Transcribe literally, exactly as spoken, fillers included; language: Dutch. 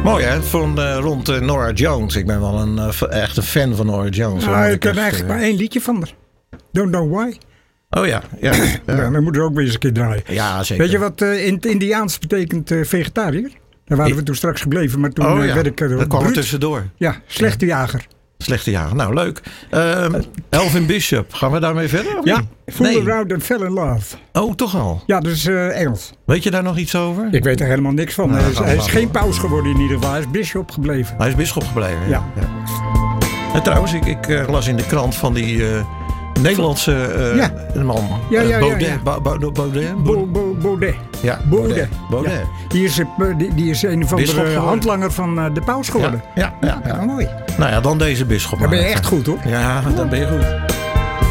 Mooi hè, van, uh, rond uh, Norah Jones. Ik ben wel een uh, echt een fan van Norah Jones. Nou, ik ken eigenlijk uh, maar één liedje van haar. Don't Know Why. Oh ja, ja. ja. ja dan moeten we ook weer eens een keer draaien. Ja, zeker. Weet je wat uh, in het Indiaans betekent uh, vegetariër? Daar waren we toen straks gebleven, maar toen oh, uh, ja. werd ik... Uh, dat kwam er tussendoor. Ja, slechte ja. jager. Slechte jager, nou leuk. Uh, Elvin Bishop, gaan we daarmee verder? Of ja, niet? Fool nee. Around and Fell in Love. Oh, toch al? Ja, dat is uh, Engels. Weet je daar nog iets over? Ik weet er helemaal niks van. Nou, hij is, hij is geen paus geworden in ieder geval, hij is bisschop gebleven. Hij is bisschop gebleven, ja. ja. ja. En trouwens, ik, ik uh, las in de krant van die... Uh, Nederlandse uh, ja. man. Ja, ja, Baudet. ja, ja. Ba- Ba- Baudet. Bo- Bo- Baudet. Ja, Baudet. Baudet. Ja. Die, is, die, die is een van de handlanger van uh, de paus geworden. Ja, ja, ja, ja. ja mooi. Nou ja, dan deze bisschop. Dan ben je echt goed hoor. Ja, dan ben je goed.